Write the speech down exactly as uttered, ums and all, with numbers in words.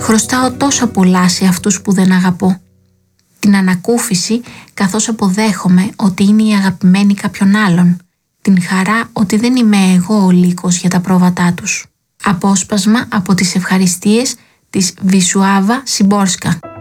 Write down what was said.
Χρωστάω τόσα πολλά σε αυτούς που δεν αγαπώ. Την ανακούφιση καθώς αποδέχομαι ότι είναι η αγαπημένη κάποιον άλλον. Την χαρά ότι δεν είμαι εγώ ο λύκος για τα πρόβατά τους. Απόσπασμα από τις ευχαριστίες της Βισουάβα Σιμπόρσκα.